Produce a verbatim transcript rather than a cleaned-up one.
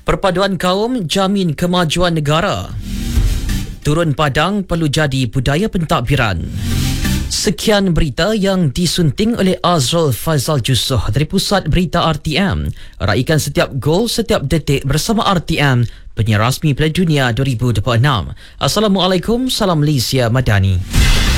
Perpaduan kaum jamin kemajuan negara. Turun padang perlu jadi budaya pentadbiran. Sekian berita yang disunting oleh Azrul Faizal Jusoh dari Pusat Berita R T M. Raikan setiap gol, setiap detik bersama R T M, penyiar rasmi Piala Dunia dua ribu dua puluh enam. Assalamualaikum, salam Malaysia Madani.